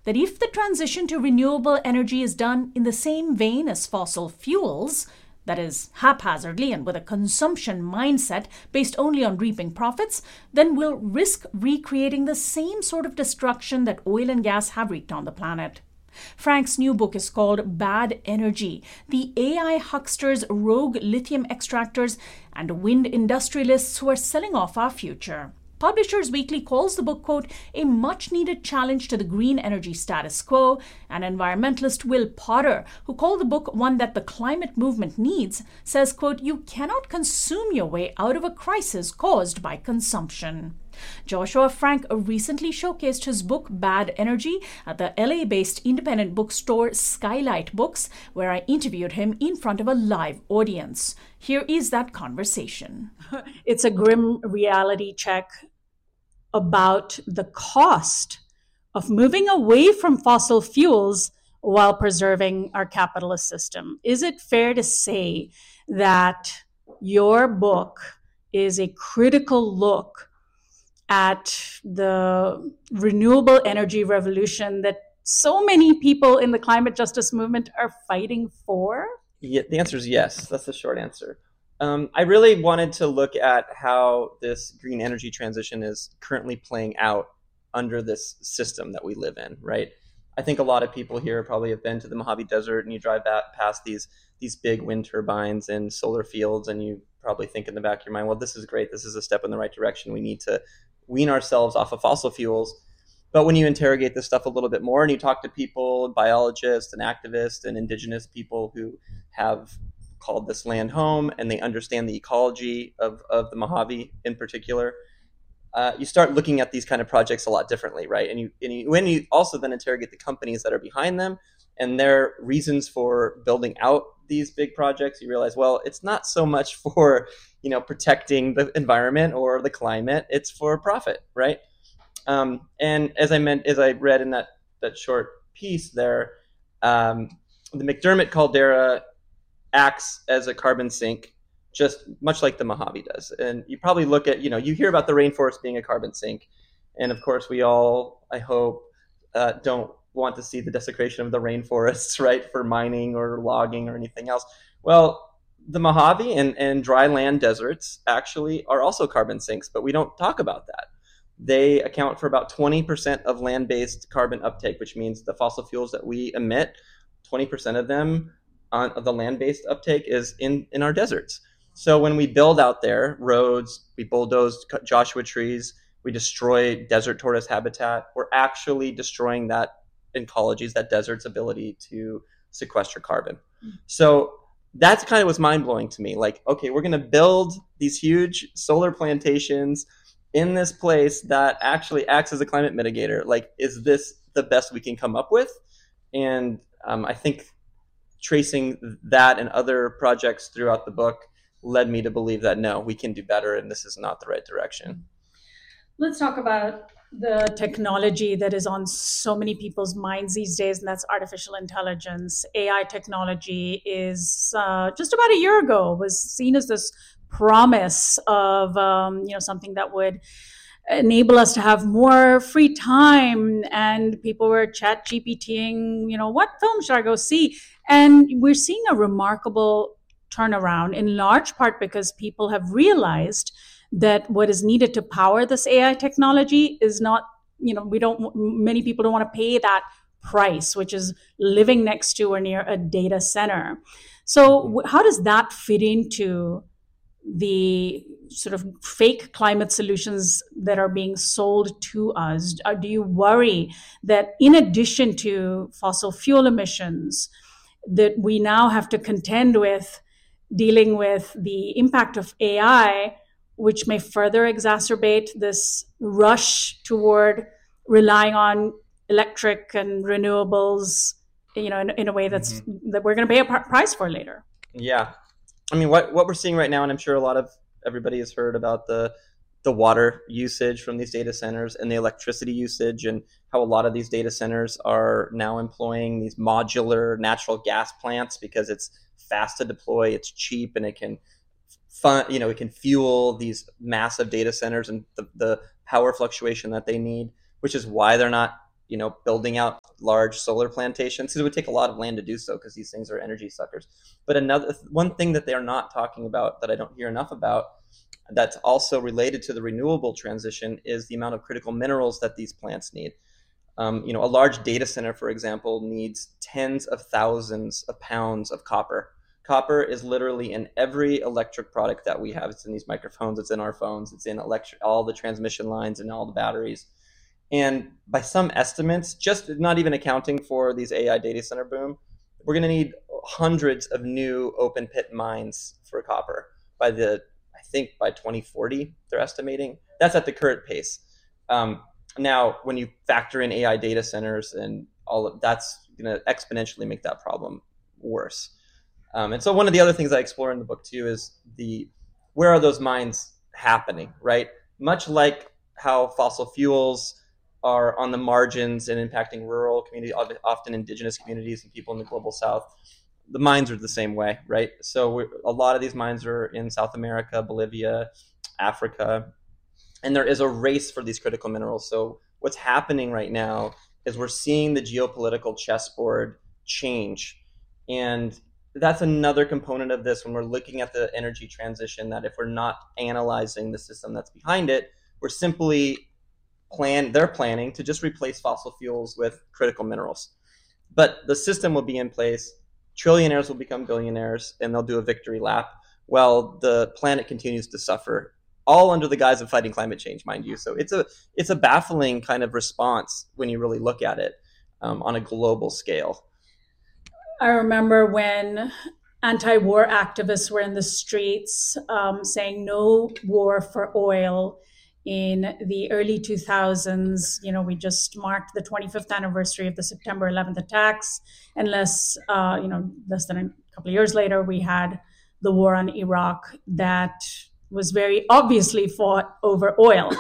that if the transition to renewable energy is done in the same vein as fossil fuels, that is, haphazardly and with a consumption mindset based only on reaping profits, then we'll risk recreating the same sort of destruction that oil and gas have wreaked on the planet. Frank's new book is called Bad Energy: The AI Hucksters, Rogue Lithium Extractors, and Wind Industrialists Who Are Selling Off Our Future. Publishers Weekly calls the book, quote, a much-needed challenge to the green energy status quo, and environmentalist Will Potter, who called the book one that the climate movement needs, says, quote, you cannot consume your way out of a crisis caused by consumption. Joshua Frank recently showcased his book Bad Energy at the LA-based independent bookstore Skylight Books, where I interviewed him in front of a live audience. Here is that conversation. It's a grim reality check about the cost of moving away from fossil fuels while preserving our capitalist system. Is it fair to say that your book is a critical look at the renewable energy revolution that so many people in the climate justice movement are fighting for? Yeah, the answer is yes. That's the short answer. I really wanted to look at how this green energy transition is currently playing out under this system that we live in, right? I think a lot of people here probably have been to the Mojave Desert, and you drive past these big wind turbines and solar fields, and you probably think in the back of your mind, well, this is great. This is a step in the right direction. We need to wean ourselves off of fossil fuels. But when you interrogate this stuff a little bit more and you talk to people, biologists and activists and indigenous people who have called this land home and they understand the ecology of the Mojave in particular, you start looking at these kind of projects a lot differently, right? And when you also then interrogate the companies that are behind them and their reasons for building out these big projects, you realize, well, it's not so much for, protecting the environment or the climate, it's for profit, right? And as I read in that short piece there, the McDermott caldera acts as a carbon sink, just much like the Mojave does. And you probably look at, you hear about the rainforest being a carbon sink. And of course, we all, I hope, don't want to see the desecration of the rainforests, right, for mining or logging or anything else. Well, the Mojave and dry land deserts actually are also carbon sinks, but we don't talk about that. They account for about 20% of land-based carbon uptake, which means the fossil fuels that we emit, 20% of them of the land-based uptake is in our deserts. So when we build out there roads, we bulldoze Joshua trees, we destroy desert tortoise habitat, we're actually destroying that ecology's, that desert's ability to sequester carbon. So that's kind of what's mind-blowing to me. Like, okay, we're going to build these huge solar plantations in this place that actually acts as a climate mitigator. Like, is this the best we can come up with? And I think tracing that and other projects throughout the book led me to believe that, no, we can do better, and this is not the right direction. Let's talk about the technology that is on so many people's minds these days, and that's artificial intelligence. AI technology is just about a year ago was seen as this promise of something that would enable us to have more free time, and people were chat GPTing, what film should I go see? And we're seeing a remarkable turnaround, in large part because people have realized that what is needed to power this AI technology is not, many people don't want to pay that price, which is living next to or near a data center. So how does that fit into the sort of fake climate solutions that are being sold to us? Do you worry that in addition to fossil fuel emissions, that we now have to contend with dealing with the impact of AI, which may further exacerbate this rush toward relying on electric and renewables, in a way that we're going to pay a price for later? Yeah. I mean, what we're seeing right now, and I'm sure a lot of everybody has heard about the water usage from these data centers and the electricity usage, and how a lot of these data centers are now employing these modular natural gas plants because it's fast to deploy, it's cheap, and it can it can fuel these massive data centers and the power fluctuation that they need, which is why they're not, building out large solar plantations. It would take a lot of land to do so because these things are energy suckers. But one thing that they are not talking about, that I don't hear enough about, that's also related to the renewable transition, is the amount of critical minerals that these plants need. A large data center, for example, needs tens of thousands of pounds of copper. Copper is literally in every electric product that we have. It's in these microphones, it's in our phones, it's in all the transmission lines and all the batteries. And by some estimates, just not even accounting for these AI data center boom, we're going to need hundreds of new open pit mines for copper by 2040, they're estimating. That's at the current pace. Now, when you factor in AI data centers and all of that's going to exponentially make that problem worse. And so one of the other things I explore in the book too is where are those mines happening, right? Much like how fossil fuels are on the margins and impacting rural communities, often indigenous communities and people in the global south, the mines are the same way, right? So a lot of these mines are in South America, Bolivia, Africa, and there is a race for these critical minerals. So what's happening right now is we're seeing the geopolitical chessboard change. And that's another component of this when we're looking at the energy transition, that if we're not analyzing the system that's behind it, we're simply they're planning to just replace fossil fuels with critical minerals. But the system will be in place, trillionaires will become billionaires, and they'll do a victory lap while the planet continues to suffer, all under the guise of fighting climate change, mind you. So it's a baffling kind of response when you really look at it on a global scale. I remember when anti-war activists were in the streets saying no war for oil in the early 2000s. We just marked the 25th anniversary of the September 11th attacks. And less than a couple of years later, we had the war on Iraq that was very obviously fought over oil.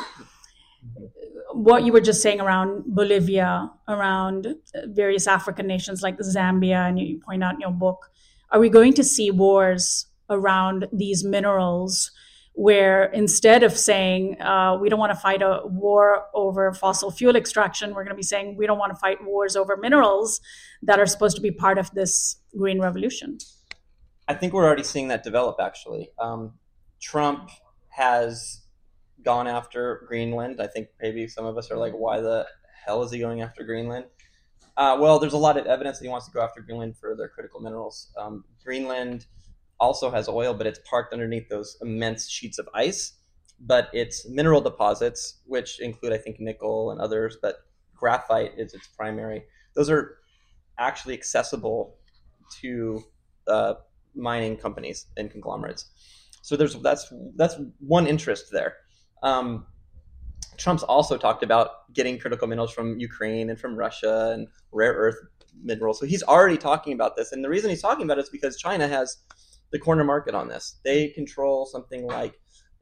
What you were just saying around Bolivia, around various African nations like Zambia, and you point out in your book, are we going to see wars around these minerals where instead of saying we don't want to fight a war over fossil fuel extraction, we're going to be saying we don't want to fight wars over minerals that are supposed to be part of this green revolution? I think we're already seeing that develop, actually. Trump has gone after Greenland. I think maybe some of us are like, why the hell is he going after Greenland? Well, there's a lot of evidence that he wants to go after Greenland for their critical minerals. Greenland also has oil, but it's parked underneath those immense sheets of ice. But its mineral deposits, which include, I think, nickel and others, but graphite is its primary. Those are actually accessible to mining companies and conglomerates. So that's one interest there. Trump's also talked about getting critical minerals from Ukraine and from Russia and rare earth minerals. So he's already talking about this. And the reason he's talking about it is because China has the corner market on this. They control something like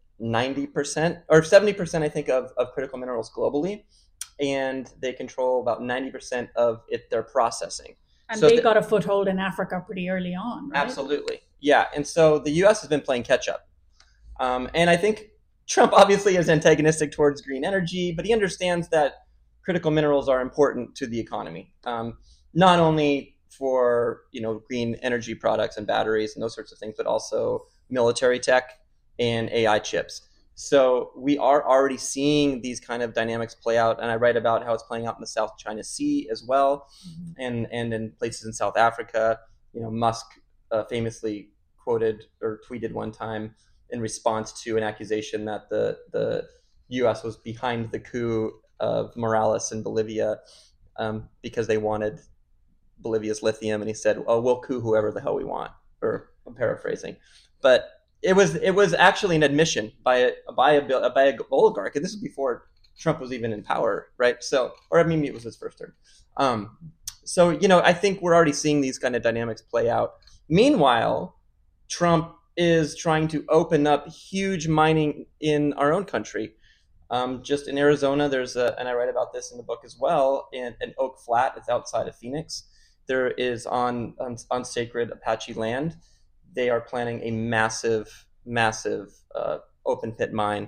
90% or 70%, I think, of critical minerals globally. And they control about 90% of their processing. And so they got a foothold in Africa pretty early on, right? Absolutely. Yeah. And so the U.S. has been playing catch up. And I think Trump obviously is antagonistic towards green energy, but he understands that critical minerals are important to the economy, not only for green energy products and batteries and those sorts of things, but also military tech and AI chips. So we are already seeing these kind of dynamics play out, and I write about how it's playing out in the South China Sea as well, and in places in South Africa. Musk famously quoted or tweeted one time in response to an accusation that the U.S. was behind the coup of Morales in Bolivia because they wanted Bolivia's lithium, and he said, "Oh, we'll coup whoever the hell we want," or I'm paraphrasing, but it was actually an admission by a oligarch, and this is before Trump was even in power, right? So, or maybe it was his first term. So I think we're already seeing these kind of dynamics play out. Meanwhile, Trump is trying to open up huge mining in our own country. Just in Arizona, and I write about this in the book as well, in Oak Flat, it's outside of Phoenix. There is on sacred Apache land, they are planning a massive open pit mine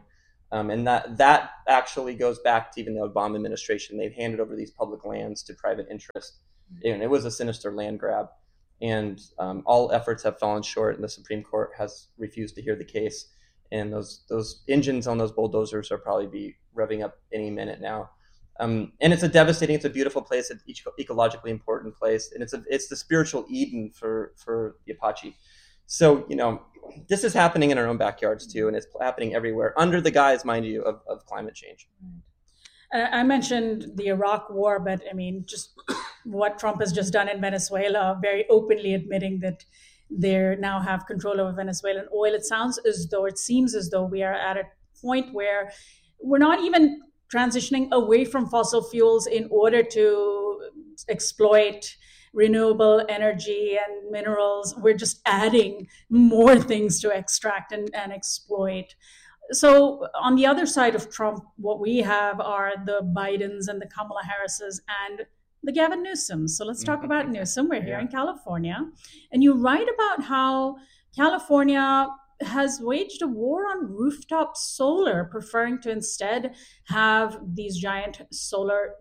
And that actually goes back to even the Obama administration. They've handed over these public lands to private interest. And it was a sinister land grab. And all efforts have fallen short, and the Supreme Court has refused to hear the case. And those engines on those bulldozers are probably be revving up any minute now. And it's a beautiful place, an ecologically important place, and it's the spiritual Eden for the Apache. So, this is happening in our own backyards too, and it's happening everywhere under the guise, mind you, of climate change. I mentioned the Iraq War, but I mean, just what Trump has just done in Venezuela, very openly admitting that they now have control over Venezuelan oil. It seems as though we are at a point where we're not even transitioning away from fossil fuels in order to exploit renewable energy and minerals. We're just adding more things to extract and exploit. So on the other side of Trump, what we have are the Bidens and the Kamala Harrises and the Gavin Newsom. So let's talk about Newsom. We're here in California. And you write about how California has waged a war on rooftop solar, preferring to instead have these giant solar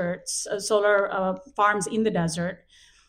farms in the desert.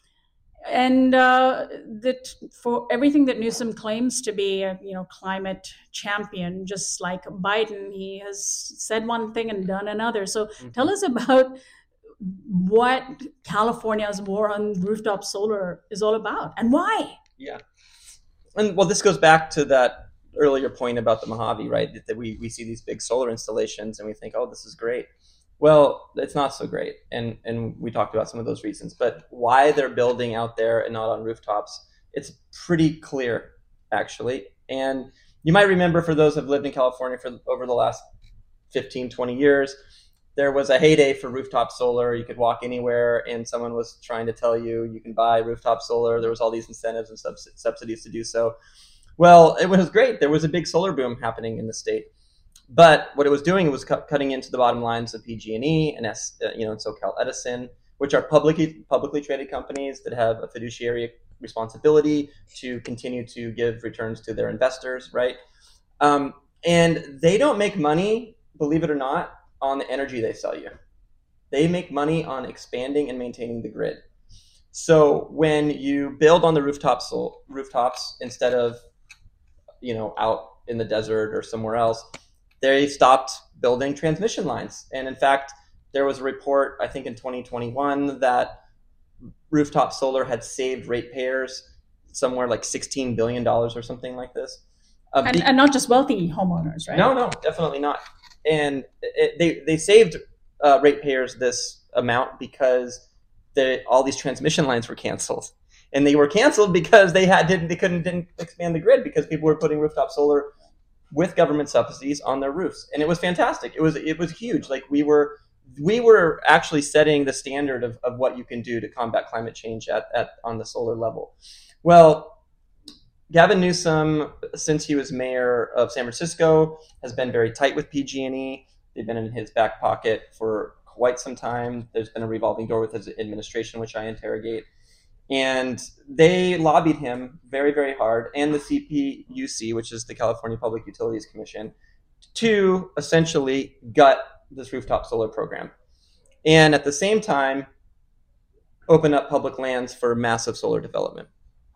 And that for everything that Newsom claims to be a climate champion, just like Biden, he has said one thing and done another. So tell us about what California's war on rooftop solar is all about and why. Yeah. And well, this goes back to that earlier point about the Mojave, right? That we see these big solar installations and we think, oh, this is great. Well, it's not so great. And we talked about some of those reasons, but why they're building out there and not on rooftops, it's pretty clear, actually. And you might remember, for those who have lived in California for over the last 15, 20 years, there was a heyday for rooftop solar. You could walk anywhere and someone was trying to tell you can buy rooftop solar. There was all these incentives and subsidies to do so. Well, it was great. There was a big solar boom happening in the state. But what it was doing was cutting into the bottom lines of PG&E and SoCal Edison, which are publicly traded companies that have a fiduciary responsibility to continue to give returns to their investors, right? And they don't make money, believe it or not, on the energy they sell you. They make money on expanding and maintaining the grid. So when you build on the rooftops instead of out in the desert or somewhere else, they stopped building transmission lines. And in fact, there was a report, I think in 2021, that rooftop solar had saved ratepayers somewhere like $16 billion or something like this. And not just wealthy homeowners, right? No, definitely not. And they saved ratepayers this amount because all these transmission lines were canceled. And they were canceled because they didn't expand the grid because people were putting rooftop solar with government subsidies on their roofs. And it was fantastic. It was huge. Like we were actually setting the standard of what you can do to combat climate change on the solar level. Well, Gavin Newsom, since he was mayor of San Francisco, has been very tight with PG&E. They've been in his back pocket for quite some time. There's been a revolving door with his administration, which I interrogate. And they lobbied him very, very hard, and the CPUC, which is the California Public Utilities Commission, to essentially gut this rooftop solar program. And at the same time, open up public lands for massive solar development.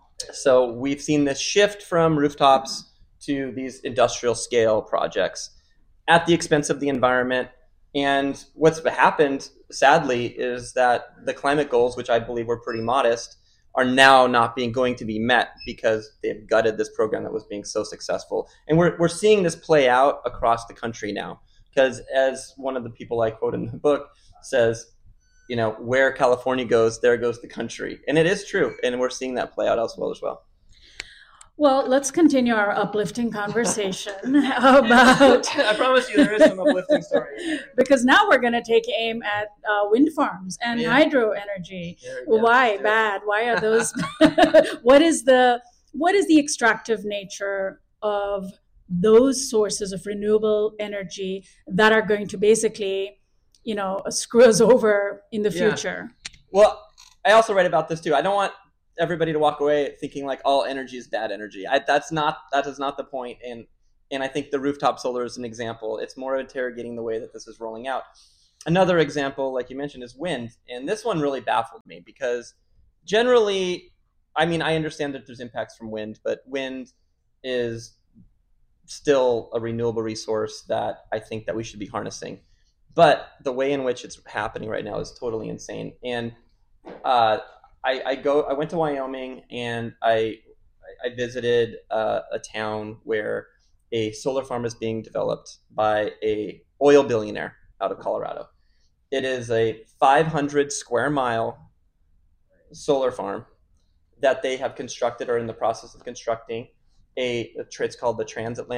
So we've seen this shift from rooftops to these industrial scale projects at the expense of the environment. And what's happened, sadly, is that the climate goals, which I believe were pretty modest, are now not going to be met because they've gutted this program that was being so successful. And we're seeing this play out across the country now, because as one of the people I quote in the book says, where California goes, there goes the country. And it is true. And we're seeing that play out elsewhere as well. Well, let's continue our uplifting conversation about... I promise you there is some uplifting story. Because now we're going to take aim at wind farms and hydro energy. Why bad? Why are those... What is the extractive nature of those sources of renewable energy that are going to basically, screw us over in the future? Well, I also write about this too. I don't want everybody to walk away thinking like all energy is bad energy. That is not the point. And I think the rooftop solar is an example. It's more interrogating the way that this is rolling out. Another example, like you mentioned, is wind. And this one really baffled me because generally, I mean, I understand that there's impacts from wind, but wind is still a renewable resource that I think that we should be harnessing. But the way in which it's happening right now is totally insane. And I went to Wyoming and I visited a town where a solar farm is being developed by a oil billionaire out of Colorado. It is a 500 square mile solar farm that they have constructed or in the process of constructing. It's called the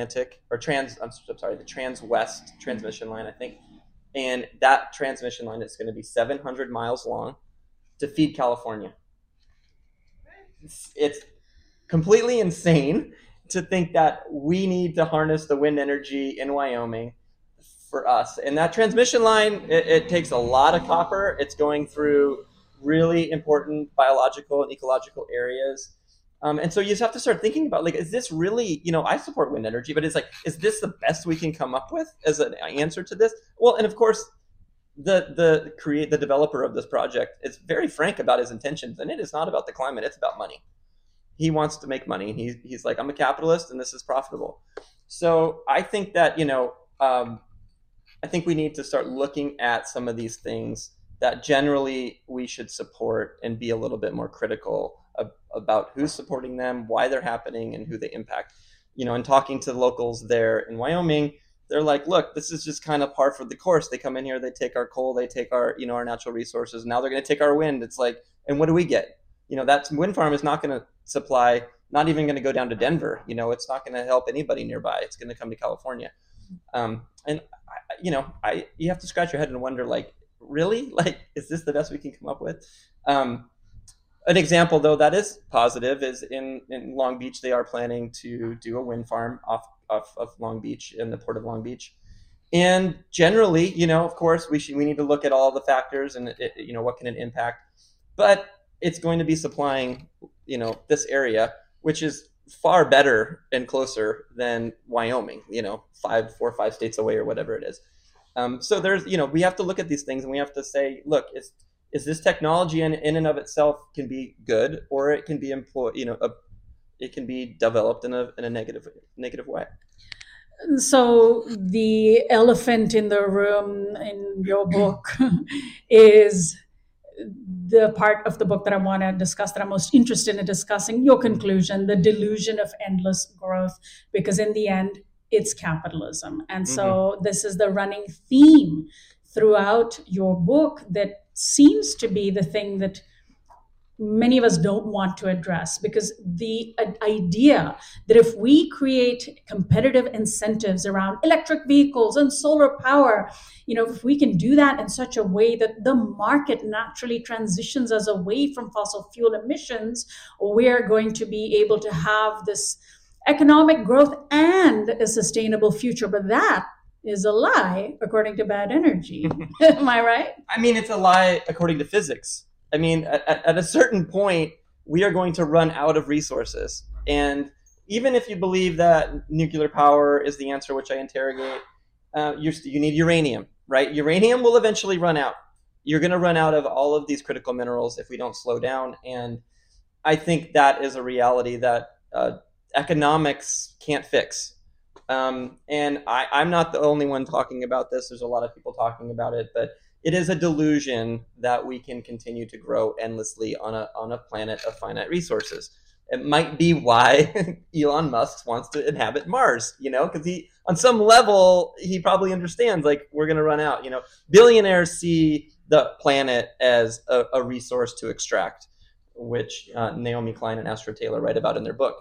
the Trans-West transmission line, I think. And that transmission line is going to be 700 miles long to feed California. It's completely insane to think that we need to harness the wind energy in Wyoming for us. And that transmission line, it takes a lot of copper. It's going through really important biological and ecological areas. And so you just have to start thinking about, like, is this really, I support wind energy, but it's like, is this the best we can come up with as an answer to this? Well, and of course, the developer of this project is very frank about his intentions, and it is not about the climate, it's about money. He wants to make money. He's like, I'm a capitalist and this is profitable. So I think that, I think we need to start looking at some of these things that generally we should support and be a little bit more critical about who's supporting them, why they're happening, and who they impact. And talking to the locals there in Wyoming, they're like, look, this is just kind of par for the course. They come in here, they take our coal, they take our, our natural resources. Now they're going to take our wind. It's like, and what do we get? That wind farm is not going to supply, not even going to go down to Denver. It's not going to help anybody nearby. It's going to come to California. And you have to scratch your head and wonder, like, really? Like, is this the best we can come up with? An example, though, that is positive is in Long Beach, they are planning to do a wind farm off of Long Beach, in the port of Long Beach. And generally, of course, we need to look at all the factors and, what can it impact. But it's going to be supplying, this area, which is far better and closer than Wyoming, 4 or 5 states away or whatever it is. So there's, we have to look at these things and we have to say, look, is this technology in and of itself can be good, or it can be employed, it can be developed in a negative way. So the elephant in the room in your book is the part of the book that I want to discuss, that I'm most interested in discussing, your conclusion, the delusion of endless growth, because in the end, it's capitalism. And so this is the running theme throughout your book that seems to be the thing that many of us don't want to address, because the idea that if we create competitive incentives around electric vehicles and solar power, if we can do that in such a way that the market naturally transitions us away from fossil fuel emissions, we're going to be able to have this economic growth and a sustainable future. But that is a lie, according to Bad Energy. Am I right? I mean, it's a lie according to physics. I mean, at a certain point, we are going to run out of resources. And even if you believe that nuclear power is the answer, which I interrogate, you need uranium, right? Uranium will eventually run out. You're going to run out of all of these critical minerals if we don't slow down. And I think that is a reality that economics can't fix. And I'm not the only one talking about this. There's a lot of people talking about it, but it is a delusion that we can continue to grow endlessly on a planet of finite resources. It might be why Elon Musk wants to inhabit Mars, because on some level, he probably understands, like, we're going to run out. Billionaires see the planet as a resource to extract, which Naomi Klein and Astra Taylor write about in their book.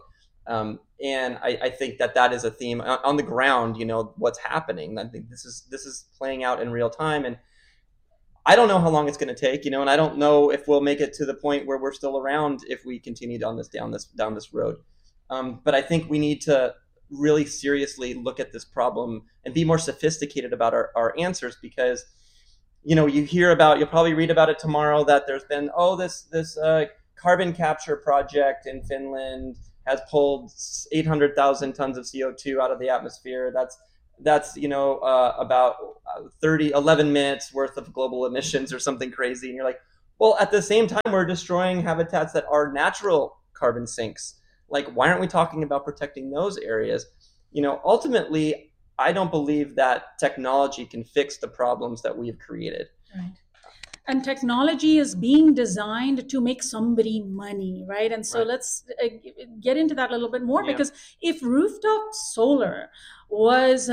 And I think that is a theme on the ground, what's happening. I think this is playing out in real time. And I don't know how long it's going to take, and I don't know if we'll make it to the point where we're still around if we continue down this road. But I think we need to really seriously look at this problem and be more sophisticated about our answers, because, you'll probably read about it tomorrow, that there's been, this carbon capture project in Finland has pulled 800,000 tons of CO2 out of the atmosphere. That's about 11 minutes worth of global emissions or something crazy. And you're like, well, at the same time, we're destroying habitats that are natural carbon sinks. Like, why aren't we talking about protecting those areas? Ultimately, I don't believe that technology can fix the problems that we've created. Right. And technology is being designed to make somebody money, right? And so let's get into that a little bit more, because if rooftop solar was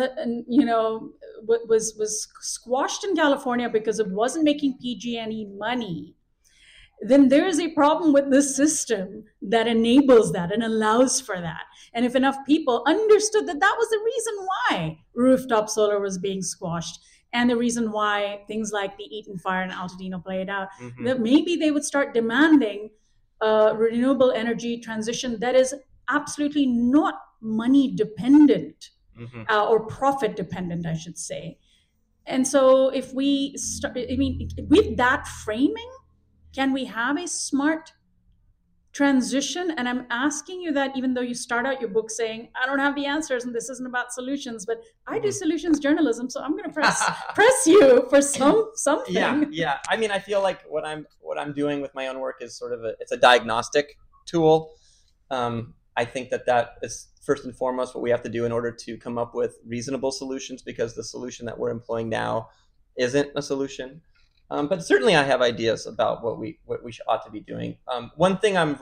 squashed in California because it wasn't making PG&E money, then there is a problem with this system that enables that and allows for that. And if enough people understood that that was the reason why rooftop solar was being squashed, and the reason why things like the Eaton fire in Altadena played out, that maybe they would start demanding renewable energy transition that is absolutely not money dependent or profit dependent, I should say. And so if we start, with that framing, can we have a smart transition? And I'm asking you that, even though you start out your book saying, I don't have the answers and this isn't about solutions, but I do solutions journalism, so I'm going to press you for something. Yeah. I feel like what I'm doing with my own work is sort of it's a diagnostic tool. I think that is first and foremost what we have to do in order to come up with reasonable solutions, because the solution that we're employing now isn't a solution. But certainly I have ideas about what we ought to be doing. One thing I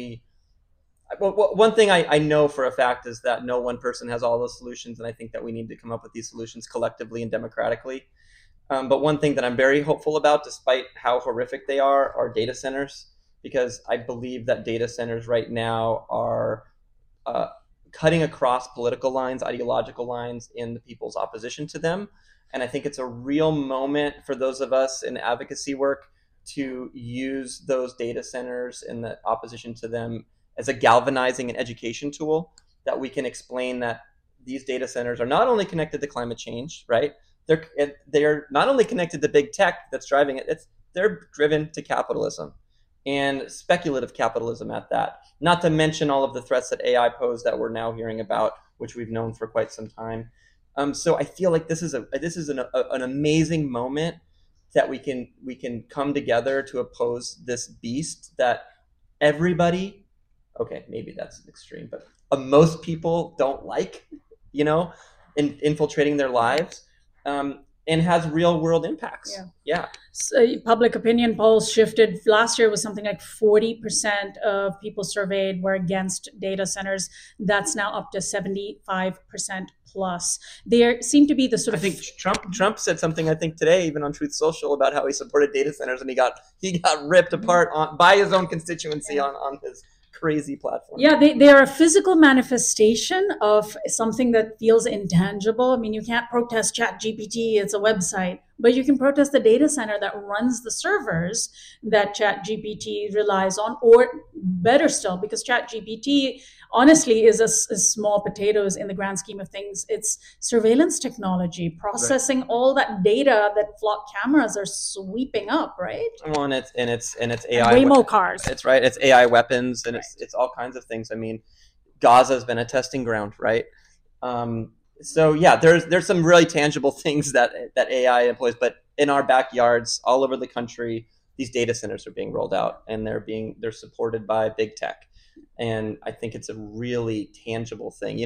know for a fact is that no one person has all the solutions, and I think that we need to come up with these solutions collectively and democratically. But one thing that I'm very hopeful about, despite how horrific they are data centers, because I believe that data centers right now are cutting across political lines, ideological lines in the people's opposition to them. And I think it's a real moment for those of us in advocacy work to use those data centers and the opposition to them as a galvanizing and education tool, that we can explain that these data centers are not only connected to climate change, right? They're not only connected to big tech that's driving it, they're driven to capitalism, and speculative capitalism at that. Not to mention all of the threats that AI pose that we're now hearing about, which we've known for quite some time. So I feel like this is an amazing moment that we can come together to oppose this beast that everybody, okay, maybe that's extreme, but most people don't like, infiltrating their lives, and has real world impacts. Yeah. So public opinion polls shifted. Last year it was something like 40% of people surveyed were against data centers. That's now up to 75% plus. There seem to be the sort of... I think Trump said something, I think today, even on Truth Social, about how he supported data centers, and he got ripped apart by his own constituency on his crazy platform. Yeah, they are a physical manifestation of something that feels intangible. I mean, you can't protest ChatGPT, it's a website, but you can protest the data center that runs the servers that ChatGPT relies on, or better still, because ChatGPT honestly is small potatoes in the grand scheme of things. It's surveillance technology, processing all that data that flock cameras are sweeping up, right? Well, and it's AI. Waymo cars. It's right. It's AI weapons, and it's all kinds of things. I mean, Gaza's been a testing ground, right? So yeah, there's some really tangible things that AI employs, but in our backyards, all over the country, these data centers are being rolled out, and they're supported by big tech. And I think it's a really tangible thing.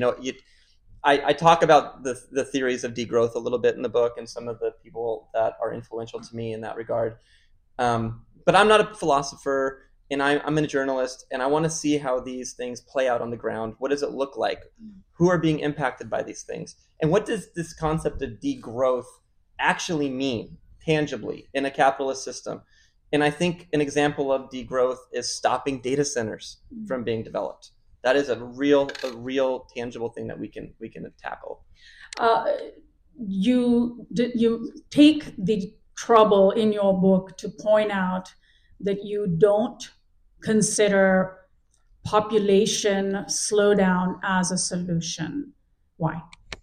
I talk about the theories of degrowth a little bit in the book, and some of the people that are influential to me in that regard. But I'm not a philosopher, and I'm a journalist, and I want to see how these things play out on the ground. What does it look like? Who are being impacted by these things? And what does this concept of degrowth actually mean tangibly in a capitalist system? And I think an example of degrowth is stopping data centers from being developed. That is a real tangible thing that we can tackle. You take the trouble in your book to point out that you don't consider population slowdown as a solution. Why?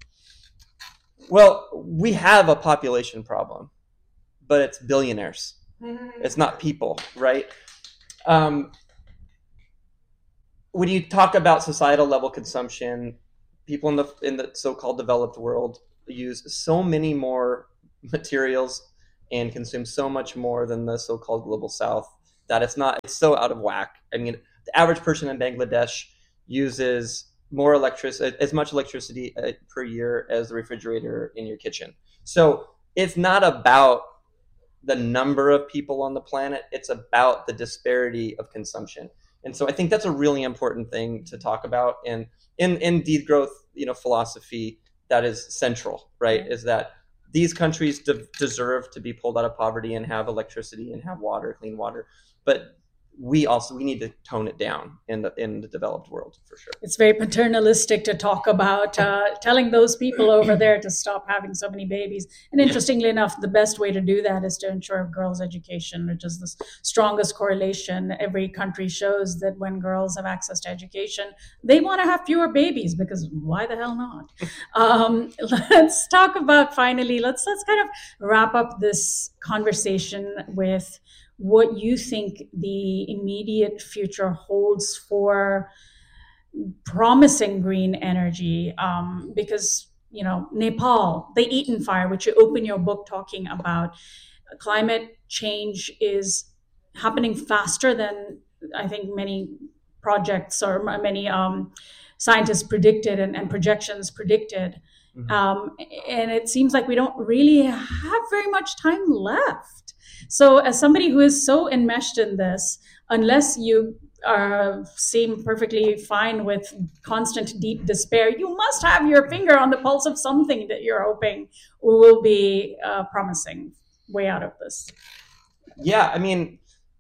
Well, we have a population problem, but it's billionaires. It's not people, right? when you talk about societal level consumption, people in the so-called developed world use so many more materials and consume so much more than the so-called global south that it's so out of whack. I mean, the average person in Bangladesh uses more electricity, as much electricity per year as the refrigerator in your kitchen. So it's not about the number of people on the planet, it's about the disparity of consumption. And so I think that's a really important thing to talk about. And in degrowth, philosophy, that is central, right? Is that these countries deserve to be pulled out of poverty and have electricity and have water, clean water. But we need to tone it down in the developed world, for sure. It's very paternalistic to talk about telling those people over there to stop having so many babies. And interestingly enough, the best way to do that is to ensure girls' education, which is the strongest correlation. Every country shows that when girls have access to education, they want to have fewer babies, because why the hell not? Let's talk about, finally, let's kind of wrap up this conversation with what you think the immediate future holds for promising green energy. Because, Nepal, the Eaton Fire, which you open your book talking about, climate change is happening faster than I think many projects or many scientists predicted and projections predicted. Mm-hmm. And it seems like we don't really have very much time left. So as somebody who is so enmeshed in this, unless you seem perfectly fine with constant deep despair, you must have your finger on the pulse of something that you're hoping will be promising way out of this. Yeah, I mean,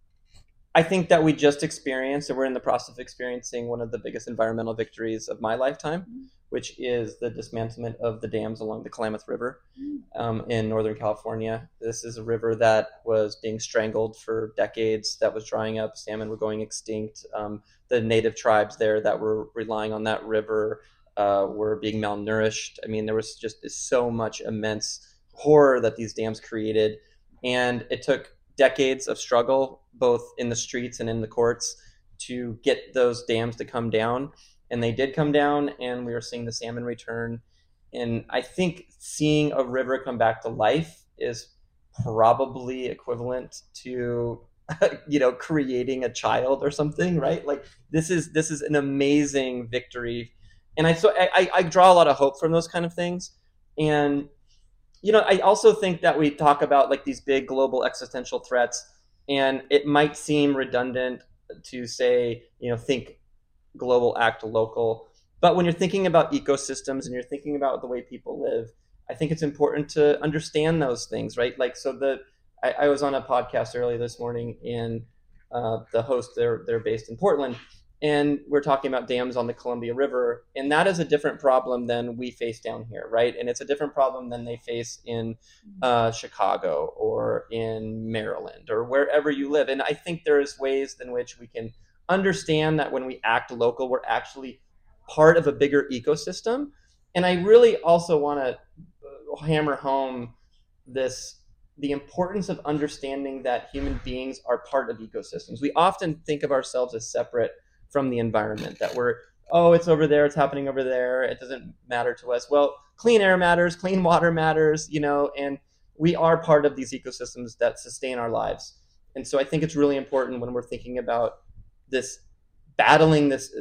I think that we just experienced, and we're in the process of experiencing, one of the biggest environmental victories of my lifetime, which is the dismantlement of the dams along the Klamath River in Northern California. This is a river that was being strangled for decades, that was drying up, salmon were going extinct. The native tribes there that were relying on that river were being malnourished. I mean, there was just so much immense horror that these dams created. And it took decades of struggle, both in the streets and in the courts, to get those dams to come down. And they did come down, and we are seeing the salmon return. And I think seeing a river come back to life is probably equivalent to, creating a child or something, right? Like this is an amazing victory. And I draw a lot of hope from those kind of things. And, I also think that we talk about like these big global existential threats, and it might seem redundant to say, think global, act local. But when you're thinking about ecosystems and you're thinking about the way people live, I think it's important to understand those things, right? Like, I was on a podcast early this morning, and the host, they're based in Portland, and we're talking about dams on the Columbia River, and that is a different problem than we face down here, right? And it's a different problem than they face in Chicago or in Maryland or wherever you live. And I think there is ways in which we can understand that when we act local, we're actually part of a bigger ecosystem. And I really also want to hammer home the importance of understanding that human beings are part of ecosystems. We often think of ourselves as separate from the environment, that it's over there, it's happening over there, it doesn't matter to us. Well, clean air matters, clean water matters, and we are part of these ecosystems that sustain our lives. And so I think it's really important when we're thinking about battling this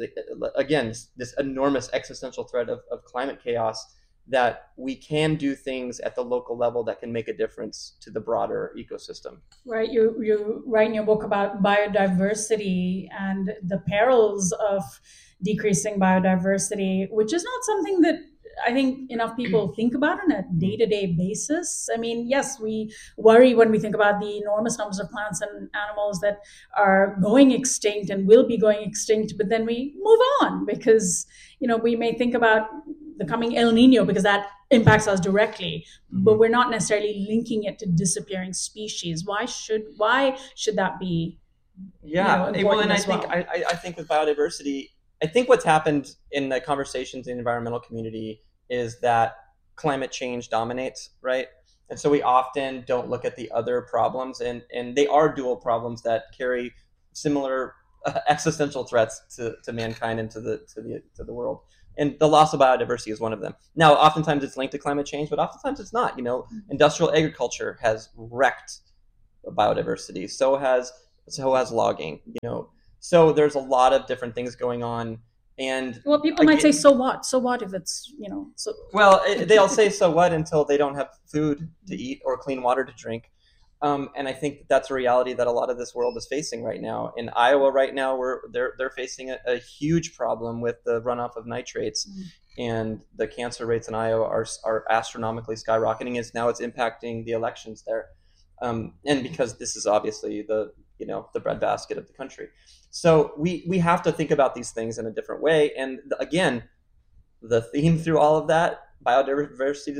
enormous existential threat of climate chaos, that we can do things at the local level that can make a difference to the broader ecosystem. Right. You write in your book about biodiversity and the perils of decreasing biodiversity, which is not something that I think enough people think about on a day-to-day basis. I mean, yes, we worry when we think about the enormous numbers of plants and animals that are going extinct and will be going extinct, but then we move on because, we may think about the coming El Nino because that impacts us directly, but we're not necessarily linking it to disappearing species. Why should that be? Yeah, and I think with biodiversity, I think what's happened in the conversations in the environmental community is that climate change dominates, right? And so we often don't look at the other problems, and they are dual problems that carry similar existential threats to mankind and to the world. And the loss of biodiversity is one of them. Now, oftentimes it's linked to climate change, but oftentimes it's not. Industrial agriculture has wrecked biodiversity. So has logging. So there's a lot of different things going on. And well, people might say, so what? So what if it's, so. Well, they'll say so what until they don't have food to eat or clean water to drink. And I think that's a reality that a lot of this world is facing right now. In Iowa right now, they're facing a huge problem with the runoff of nitrates, and the cancer rates in Iowa are astronomically skyrocketing. It's impacting the elections there, and because this is obviously the breadbasket of the country. So we have to think about these things in a different way. And again, the theme through all of that, biodiversity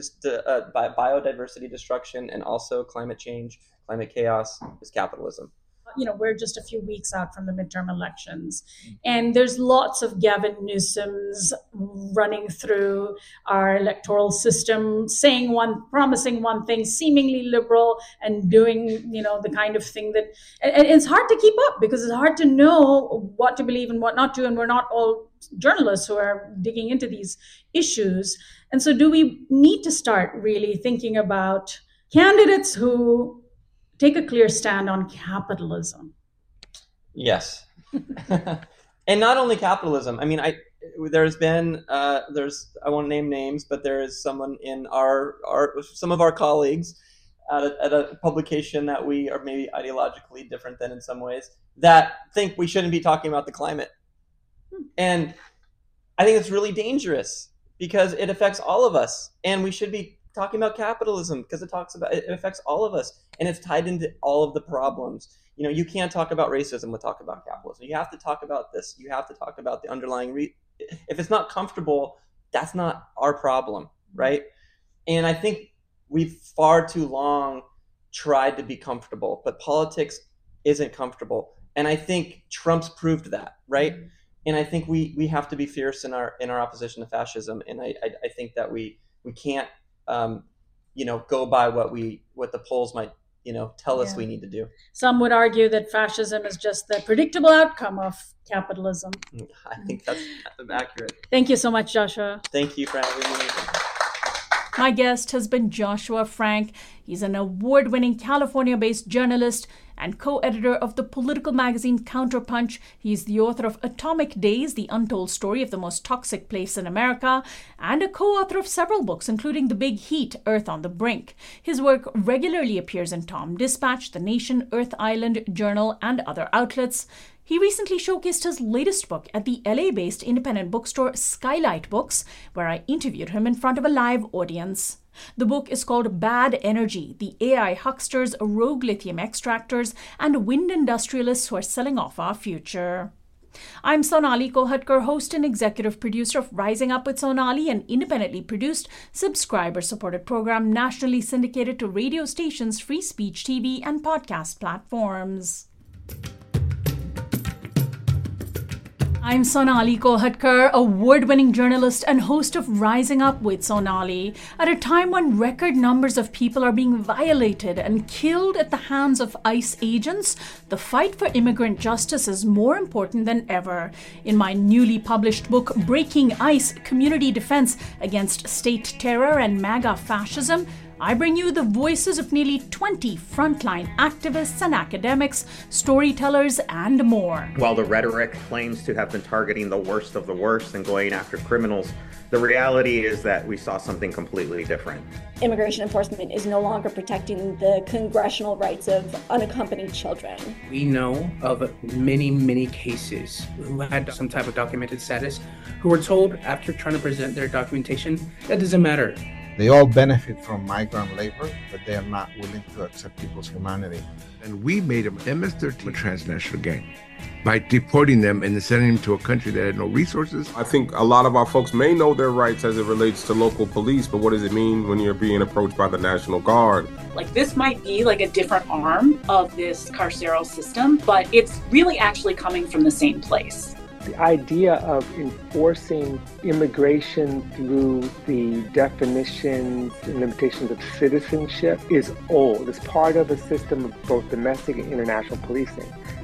destruction, and also climate change, climate chaos, is capitalism. We're just a few weeks out from the midterm elections, and there's lots of Gavin Newsoms running through our electoral system, promising one thing, seemingly liberal, and doing, the kind of thing that, and it's hard to keep up because it's hard to know what to believe and what not to, and we're not all journalists who are digging into these issues. And so do we need to start really thinking about candidates who take a clear stand on capitalism? Yes. And not only capitalism. I mean, there's been, I won't name names, but there is someone in some of our colleagues at a publication that we are maybe ideologically different than in some ways, that think we shouldn't be talking about the climate. And I think it's really dangerous because it affects all of us, and we should be talking about capitalism because it affects all of us, and it's tied into all of the problems. You can't talk about racism without talking about capitalism. You have to talk about this. You have to talk about the underlying if it's not comfortable, that's not our problem, right? And I think we've far too long tried to be comfortable, but politics isn't comfortable. And I think Trump's proved that, right? And I think we have to be fierce in our opposition to fascism. And I think that we can't go by what the polls might tell us we need to do. Some would argue that fascism is just the predictable outcome of capitalism. I think that's accurate. Thank you so much, Joshua. Thank you for having me. My guest has been Joshua Frank. He's an award-winning California-based journalist and co-editor of the political magazine Counterpunch. He's the author of Atomic Days, The Untold Story of the Most Toxic Place in America, and a co-author of several books, including The Big Heat, Earth on the Brink. His work regularly appears in Tom Dispatch, The Nation, Earth Island, Journal, and other outlets. He recently showcased his latest book at the LA-based independent bookstore Skylight Books, where I interviewed him in front of a live audience. The book is called Bad Energy, the AI hucksters, rogue lithium extractors, and wind industrialists who are selling off our future. I'm Sonali Kolhatkar, host and executive producer of Rising Up with Sonali, an independently produced, subscriber-supported program nationally syndicated to radio stations, free speech TV, and podcast platforms. I'm Sonali Kolhatkar, award-winning journalist and host of Rising Up with Sonali. At a time when record numbers of people are being violated and killed at the hands of ICE agents, the fight for immigrant justice is more important than ever. In my newly published book, Breaking ICE: Community Defense Against State Terror and MAGA Fascism, I bring you the voices of nearly 20 frontline activists and academics, storytellers, and more. While the rhetoric claims to have been targeting the worst of the worst and going after criminals, the reality is that we saw something completely different. Immigration enforcement is no longer protecting the congressional rights of unaccompanied children. We know of many, many cases who had some type of documented status who were told after trying to present their documentation, that doesn't matter. They all benefit from migrant labor, but they are not willing to accept people's humanity. And we made them MS-13 a transnational gang by deporting them and sending them to a country that had no resources. I think a lot of our folks may know their rights as it relates to local police, but what does it mean when you're being approached by the National Guard? Like, this might be like a different arm of this carceral system, but it's really actually coming from the same place. The idea of enforcing immigration through the definitions and limitations of citizenship is old. It's part of a system of both domestic and international policing.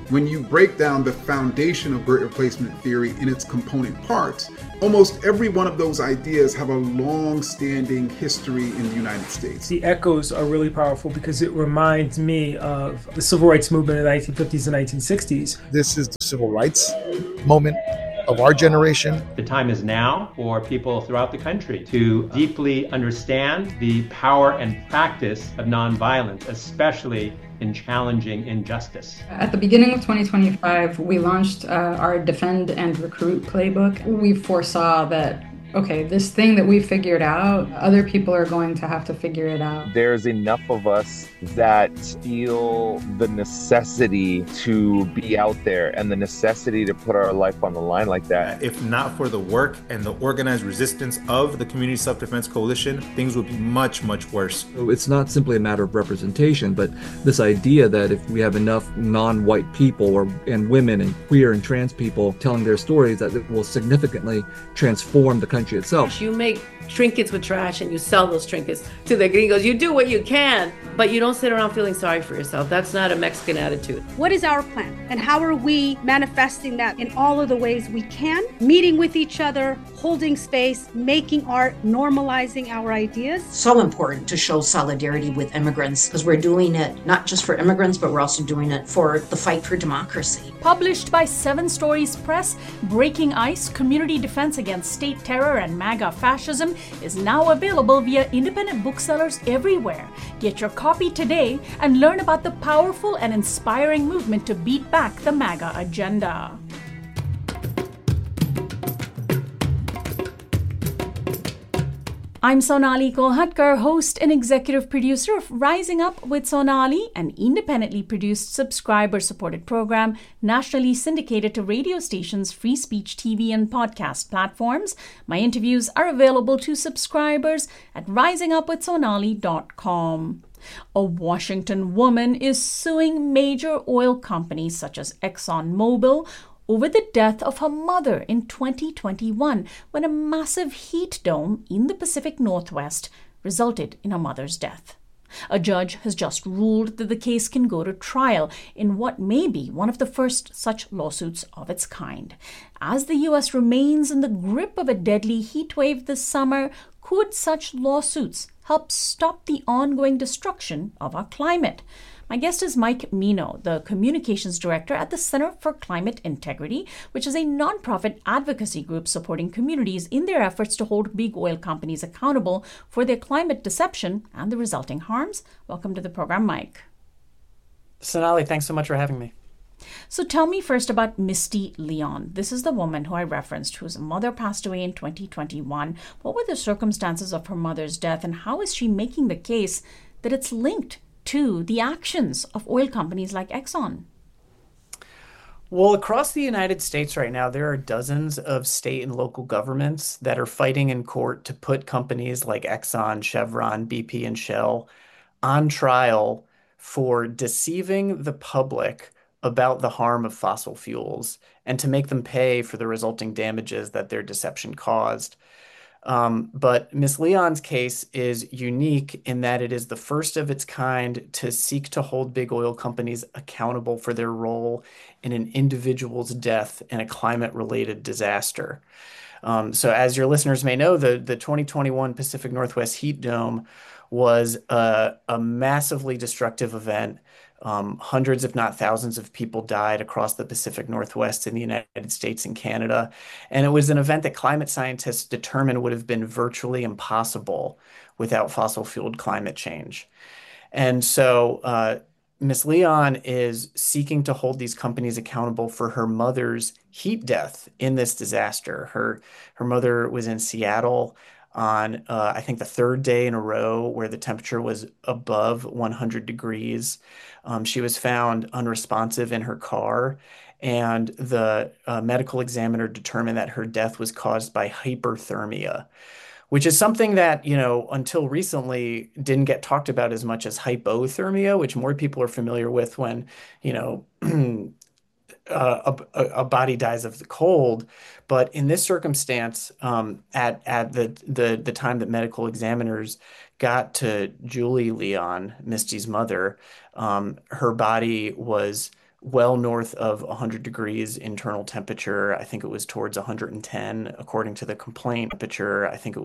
When you break down the foundation of great replacement theory in its component parts, almost every one of those ideas have a long-standing history in the United States. The echoes are really powerful because it reminds me of the civil rights movement in the 1950s and 1960s. This is the civil rights moment of our generation. The time is now for people throughout the country to deeply understand the power and practice of nonviolence, especially in challenging injustice. At the beginning of 2025, we launched our Defend and Recruit playbook. We foresaw that, okay, this thing that we figured out, other people are going to have to figure it out. There's enough of us that feel the necessity to be out there and the necessity to put our life on the line like that. If not for the work and the organized resistance of the Community Self-Defense Coalition, things would be much, much worse. So it's not simply a matter of representation, but this idea that if we have enough non-white people and women and queer and trans people telling their stories, that it will significantly transform the country itself. You make trinkets with trash and you sell those trinkets to the gringos. You do what you can, but you don't sit around feeling sorry for yourself. That's not a Mexican attitude. What is our plan? And how are we manifesting that in all of the ways we can? Meeting with each other, holding space, making art, normalizing our ideas. So important to show solidarity with immigrants because we're doing it not just for immigrants, but we're also doing it for the fight for democracy. Published by Seven Stories Press, Breaking Ice, Community Defense Against State Terror and MAGA Fascism is now available via independent booksellers everywhere. Get your copy today and learn about the powerful and inspiring movement to beat back the MAGA agenda. I'm Sonali Kolhatkar, host and executive producer of Rising Up with Sonali, an independently produced, subscriber-supported program nationally syndicated to radio stations, free speech TV, and podcast platforms. My interviews are available to subscribers at risingupwithsonali.com. A Washington woman is suing major oil companies such as ExxonMobil over the death of her mother in 2021 when a massive heat dome in the Pacific Northwest resulted in her mother's death. A judge has just ruled that the case can go to trial in what may be one of the first such lawsuits of its kind. As the U.S. remains in the grip of a deadly heat wave this summer, could such lawsuits help stop the ongoing destruction of our climate? My guest is Mike Mino, the communications director at the Center for Climate Integrity, which is a nonprofit advocacy group supporting communities in their efforts to hold big oil companies accountable for their climate deception and the resulting harms. Welcome to the program, Mike. Sonali, thanks so much for having me. So tell me first about Misty Leon. This is the woman who I referenced, whose mother passed away in 2021. What were the circumstances of her mother's death, and how is she making the case that it's linked to the actions of oil companies like Exxon? Well, across the United States right now, there are dozens of state and local governments that are fighting in court to put companies like Exxon, Chevron, BP, and Shell on trial for deceiving the public about the harm of fossil fuels and to make them pay for the resulting damages that their deception caused. But Ms. Leon's case is unique in that it is the first of its kind to seek to hold big oil companies accountable for their role in an individual's death in a climate-related disaster. So as your listeners may know, the 2021 Pacific Northwest heat dome was a massively destructive event. Hundreds, if not thousands, of people died across the Pacific Northwest in the United States and Canada. And it was an event that climate scientists determined would have been virtually impossible without fossil-fueled climate change. And so Ms. Leon is seeking to hold these companies accountable for her mother's heat death in this disaster. Her mother was in Seattle on, I think, the third day in a row where the temperature was above 100 degrees. She was found unresponsive in her car, and the medical examiner determined that her death was caused by hyperthermia, which is something that, until recently didn't get talked about as much as hypothermia, which more people are familiar with when, a body dies of the cold. But in this circumstance, at the time that medical examiners got to Julie Leon, Misty's mother, her body was well north of 100 degrees internal temperature. I think it was towards 110, according to the complaint temperature. I think it